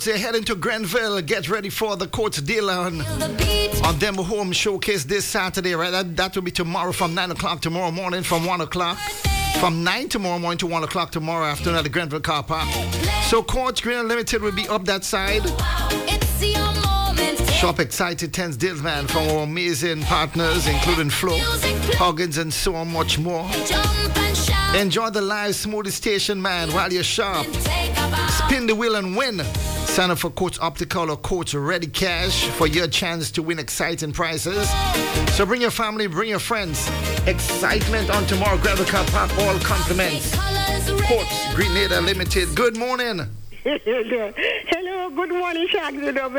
They're heading to Grenville. Get ready for the Courts deal on them home showcase this Saturday, right? That will be tomorrow from 9 o'clock tomorrow morning, from 1 o'clock. From 9 tomorrow morning to 1 o'clock tomorrow afternoon at the Grenville car park. So Courts Green Unlimited will be up that side. Shop excited 10s deals, man, from our amazing partners, including Flo, Huggins, and so much more. Enjoy the live smoothie station, man, while you shop. Spin the wheel and win. Sign up for Courts Optical or Courts Ready Cash for your chance to win exciting prizes. So bring your family, bring your friends. Excitement on tomorrow. Grenville car park, all compliments. Courts Green Unlimited. Good morning. Hello, good morning, Shaq.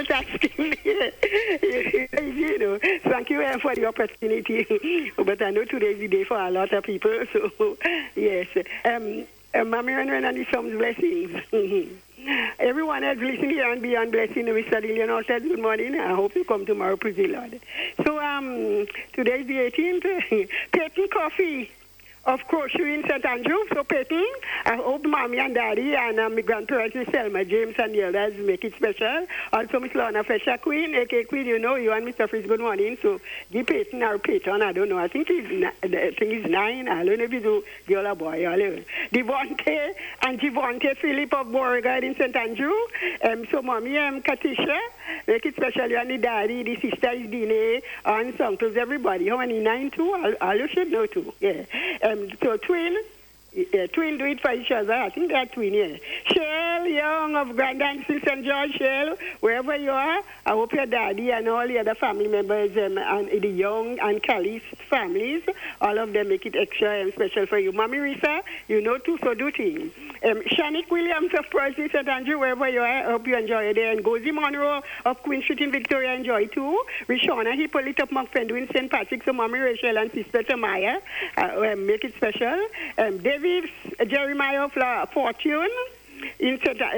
Thank you for the opportunity. But I know today is the day for a lot of people. So, yes. Mommy and the Psalms blessings. Everyone else listening here and beyond blessing, Mr. Dillian also good morning. I hope you come tomorrow, praise the Lord. So, today is the 18th. Peyton Coffee of Crochet in St. Andrew. So, Peyton, I hope Mommy and Daddy and my grandparents, Miss Selma, James, and the others make it special. Also, Miss Lorna Fesha Queen, a.k.a. Queen, you know, you and Mr. Fritz, good morning. So, give Peyton or Peyton, I don't know. I think he's 9. I don't know if you do girl or boy. Devontae and Devontae Philip of Beauregard in St. Andrew. So, Mommy, Katisha, make it special. You and the daddy, the sister is Dine, aunts, uncles, everybody. How many? 9 too? All you should know too. Yeah. So twin do it for each other. I think they're twin, yeah. Shell Young of Grand Anson, St. George, Shell, wherever you are, I hope your daddy and all the other family members and the Young and Kelly's families, all of them make it extra and special for you. Mommy Risa, you know too, so do things. Shanik Williams of Percy, St. Andrew, wherever you are, I hope you enjoy it there. And Gozi Monroe of Queen Street in Victoria, enjoy too. Rishona Hippolyte of Monkfendu in St. Patrick, so Mommy Rachel and Sister Tamaya, make it special. David Jeremiah of Fortune in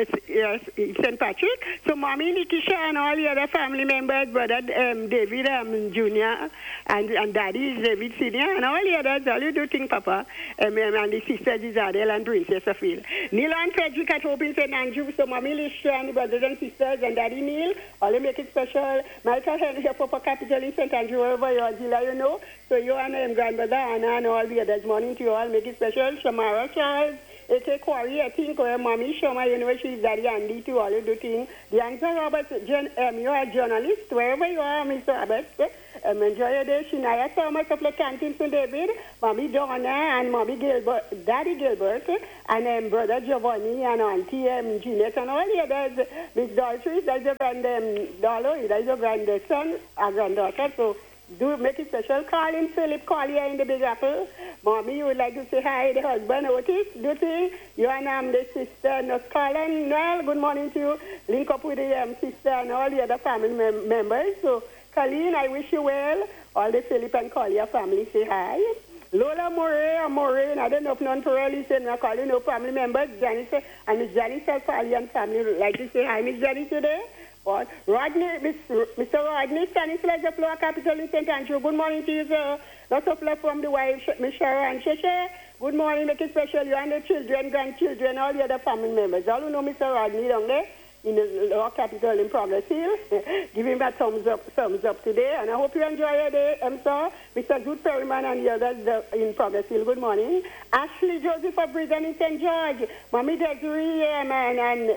St. Patrick. So Mommy Nikisha and all the other family members, brother David Jr. and Daddy is David Senior and all the others, all you do think, Papa, and the sisters Isabel and Princess Sophia. Neil and Frederick at Hope in St. Andrew, so Mommy Lisha and the brothers and sisters and Daddy Neil, all you make it special. Michael Henry of Papa Capital in St. Andrew, wherever you are, Gila, you know. So you and grandmother Anna and all the others, morning to you all, make it special. Shamara Charles, A.K. Quarry, I think, where Mommy Shoma, you know, she's Daddy Andy to all you do things. The answer, Robert, you are a journalist, wherever you are, Mr. Robert. Enjoy your day. Shinaya Thomas of Lecantin, St. David, Mommy Donna and Mommy Gilbert, Daddy Gilbert, and Brother Giovanni and Auntie Jeanette and all the others. Miss Dolce, that's your Dollo, that's your grandson, our granddaughter, so do make it special. Colin Philip Collier in the Big Apple. Mommy, you would like to say hi to the husband, Otis. Do thing. You and the sister, Nurse Colin. Well, good morning to you. Link up with the sister and all the other family members. So, Colleen, I wish you well. All the Philip and Collier family say hi. Lola Moray, I don't know if none for early saying I'm calling no family members. Janice and Miss Janice and family like to say hi, Miss Janice today. But Rodney, Mr. Rodney, Stanislas of Lower Capital in St. Andrew. Good morning to you, sir. Lots of love from the wife, Miss Shara and Sheshe. Good morning, make it special. You and the children, grandchildren, all the other family members. All who know Mr. Rodney down there in the Lower Capital in Progress Hill. Give him that thumbs up today. And I hope you enjoy your day. Sir, Mr. Jude Perryman and the others in Progress Hill. Good morning. Ashley Joseph of Brisbane in St. George. Mommy Desiree and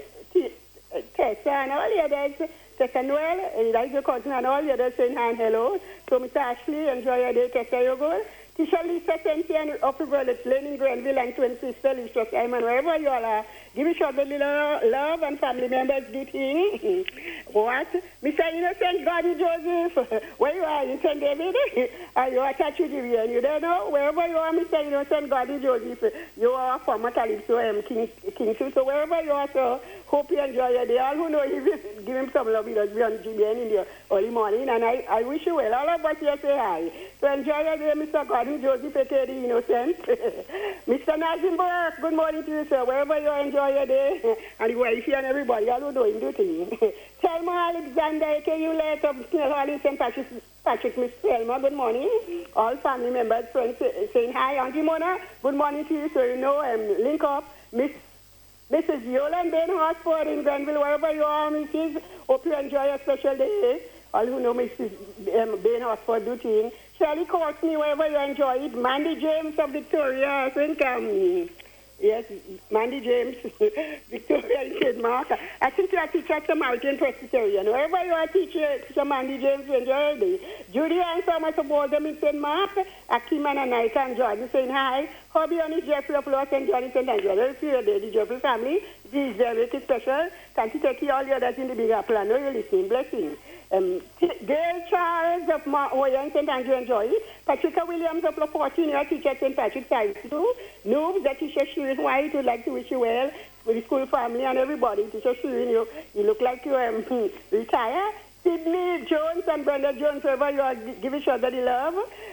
Tessa and all the others, Tessa Noel, Elijah Cotton and all the others saying hi and hello. So, Mr. Ashley, enjoy your day. Tessa, you good? Tisha Lisa Cynthia and Upper Brothers, Lenin Grenville and twin sister Lisa Simon, wherever you all are. Give each other little love and family members greeting. What? Mr. Innocent Goddy Joseph, where you are in St. David? Are you attached to the and you don't know? Wherever you are, Mr. Innocent Goddy Joseph, you are former Calypso King. So wherever you are, so hope you enjoy your day. All who know you, give him some love because we on GBN in the early morning. And I wish you well. All of us here say hi. So enjoy your day, Mr. Goddy Joseph, aka the Innocent. Mr. Nazim Burke, good morning to you, sir. Wherever you are, enjoy your day. And the wifey and everybody, all who know him do things. Thelma Alexander, aka you late of Snail Hall in St. Patrick, Miss Thelma, good morning. All family members, friends saying hi. Auntie Mona, good morning to you. So you know, link up, Miss Mrs. Yolan Ben Hartford in Granville, wherever you are, Mrs. Hope you enjoy a special day. All who know Mrs. Ben Hartford do thing. Shirley Courtney, wherever you enjoy it. Mandy James of Victoria, I think, yes, Mandy James, Victoria in St. Mark. I think you are teacher at Samaritan Presbyterian. Wherever you are teacher Mandy James, enjoy your day. Judy and Thomas of Waltham in St. Mark. Akiman and Nike and Jordan saying hi. Hobby on his Jeffrey of Los and Johnny St. Andrew. Let's see your day, the Jeffrey family. This is very special. Can't you take all the others in the Big Apple? I know you're listening. Blessings. Gail Charles of Oyen St. Andrew, enjoy it. Patricia Williams of La 14, your teacher at St. Patrick's High School. Noobs, the teacher Shirin White would like to wish you well with the school family and everybody. Teacher Shirin, you look like you retire. Sydney Jones and Brenda Jones, wherever you are, give each other the love.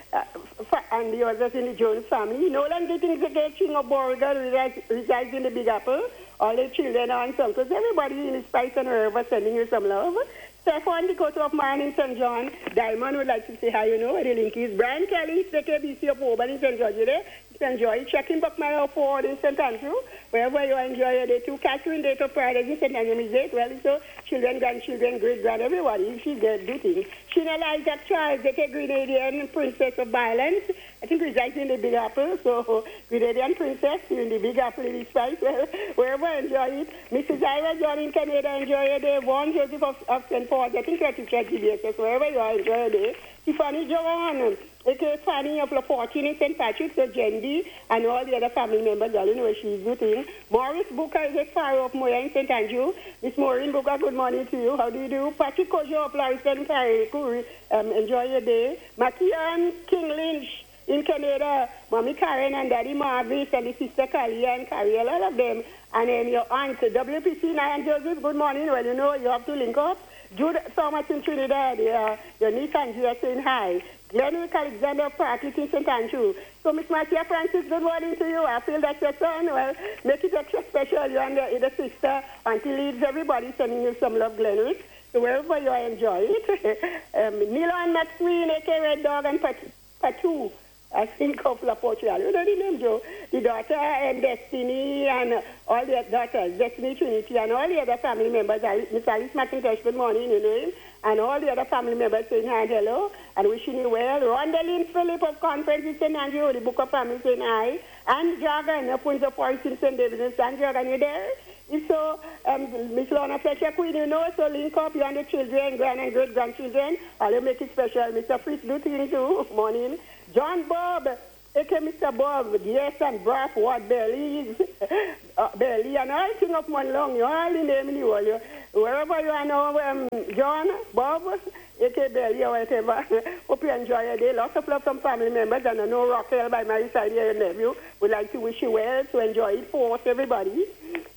And the others in the Jones family. Nolan Gittings, the King of Borga, resides in the Big Apple. All the children and uncles, everybody in the Spice and River sending you some love. Stefan Dakota of Man in St. John. Diamond would like to say hi, you know, where the link is. Brian Kelly, the KBC of Oban in St. George, there. Enjoy. Checking Buckmeyer Ford in St. Andrew, wherever you enjoy your day too. Catherine Date of Paradise in St. Andrew, Miss well, so children, grandchildren, great-grand, everybody, she get do things. Sheena Isaac Charles, the Grenadian Princess of Violence, I think resides in the Big Apple, so Grenadian Princess in the Big Apple in the Spice, well, wherever enjoy it. Mrs. Ira John in Canada, enjoy your day. Vaughn Joseph of St. Paul, I think you're teacher at GBS, wherever you are, enjoy your day. Tiffany Joanne, okay, Fanny of La 14 in St. Patrick's, so Jendi, and all the other family members, all you know where she's doing. Morris Booker is a far of Moya in St. Andrew. Miss Maureen Booker, good morning to you. How do you do? Patrick Kojo of Larison, enjoy your day. Makian King Lynch in Canada, Mommy Karen and Daddy Marvis and the sister Kalia and Carrie, all of them. And then your aunt, WPC, Nyan Joseph, good morning. Well, you know, you have to link up. Jude Thomas in Trinidad, your niece Andrea saying hi. Glenwick Alexander Park in St. Andrew. So, Miss Marcia Francis, good morning to you. I feel that your son, well, make it extra special. You and the sister, Auntie Leeds, everybody sending you some love, Glenwick. So, wherever you enjoy it. Nilo and McSween, a.k.a. Red Dog and Patu. I think of La Portugal. You know the name, Joe? The daughter and Destiny and all the daughters, Destiny Trinity and all the other family members. Miss Alice McIntosh, good morning, you know him. And all the other family members saying hi, hello, and wishing you well. Rondeline Phillip of Conference in St. Andrew, the Book of Family saying hi. And Jordan of Punta Forest in St. David and St. Jordan, you there? If so, Miss Lorna Fletcher Queen, you know, so link up you and the children, grand and great-grandchildren. I'll make it special. Mr. Fritz do things too, morning. John Bob, a.k.a. Mr. Bob, yes, and Braff, what Belly, Belly, and all thing of one long, you all the name in the world. Wherever you are now, John, Bob, a.k.a. Belly, or whatever, hope you enjoy your day. Lots of love from family members, and I know Raquel by my side here, your nephew, would like to wish you well, to enjoy it for us, everybody.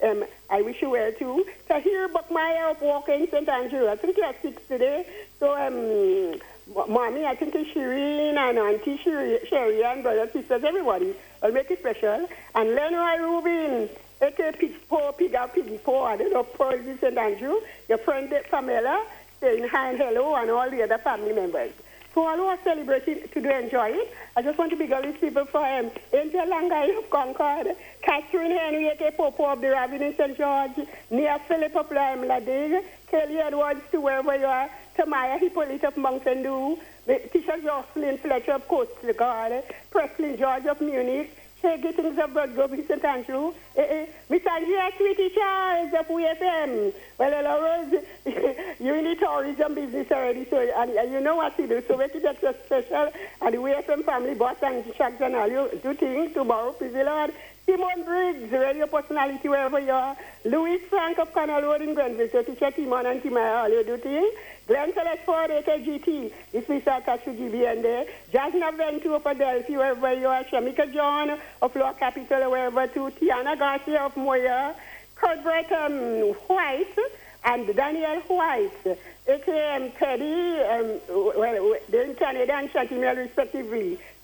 I wish you well, too. So here, Buckmeyer of Walker in St. Andrew, I think you're 6 today, so, Mommy, I think it's Shireen and Auntie Sherry and brothers, sisters, everybody. I'll make it special. And Lenroy Rubin, a.k.a. Piggy Paw, I don't know, Paul in St. Andrew, your friend Pamela, saying hi and hello, and all the other family members. So all who are celebrating to enjoy it, I just want to big up these people for Angel Langai of Concord, Catherine Henry, a.k.a. Popo of the Raven in St. George, Nia Philip of Ladig, Kelly Edwards to wherever you are, Tamaya Hippolyte of Mountain Dew, Tisha Jocelyn Fletcher of Coast Guard, Presley George of Munich, Shay Gittings of Broadgrove in St. Andrew, Miss Andrea Sweetie Charles of UFM. Well, hello, Rose, you're in the tourism business already, so and you know what to do, so make it extra special. And the UFM family, boss and Shags and all, you do things tomorrow, please, Lord. Timon Briggs, radio personality wherever you are. Louis Frank of Canal Road in Grenville, so teacher Timon and Timaya, all you do things. Glenn Telesford, AKGT, this is our catch GBN there. Jasna Ventu of Adelphi, wherever you are. Shamika John of Law Capital, wherever too. Tiana Garcia of Moya. Cuthbert White and Daniel White. AKM Teddy, well, they're in Canada and Chantimel respectively.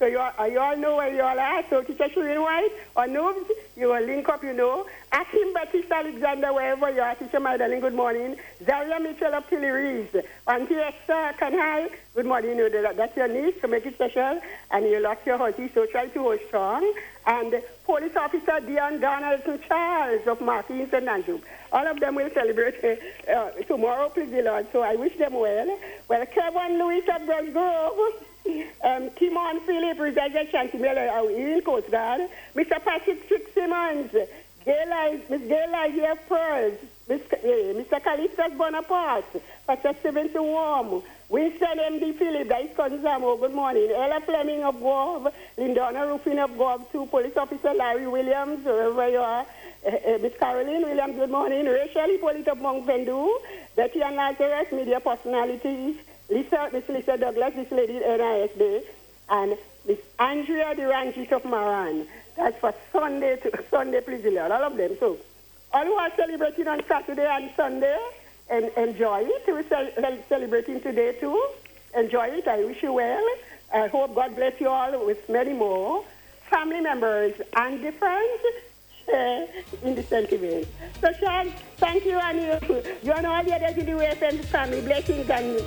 So you all know where you all are. So Teacher Shireen White or Noobs, you will link up, Akim Baptiste Alexander, wherever you are. Teacher Magdalene, good morning. Zaria Mitchell of Tilleries. Auntie Esther Kanhai, good morning. That's your niece, to make it special. And you lost your husband, so try to hold strong. And Police Officer Dion Donaldson Charles of Marquis St. Andrew. All of them will celebrate tomorrow, please the Lord. So I wish them well. Well, Kevin Lewis of Grove. Timon Philip, President Chantimel, in Coast Guard. Mr. Patrick Simmons, Miss Gail of Pearls, Mr. Calixtus Bonaparte, Pastor Stevenson Warm, Winston M.D. Philip, that is Conzamo, good morning. Ella Fleming of Gove, Lindona Rufin of Gove, 2 Police Officer Larry Williams, wherever you are. Miss Caroline Williams, good morning. Rachel Hippolyte of Mount Pendu, Betty and Lazarus, media personalities. Miss Lisa Douglas, this lady NISD, and Miss Andrea Durangit of Maran. That's for Sunday, please, Lord. All of them. So, all who are celebrating on Saturday and Sunday, and enjoy it. We're celebrating today too. Enjoy it. I wish you well. I hope God bless you all with many more family members and the friends in the sentiment. So, Sean, thank you, and you and all the others in the WFM family. Blessings and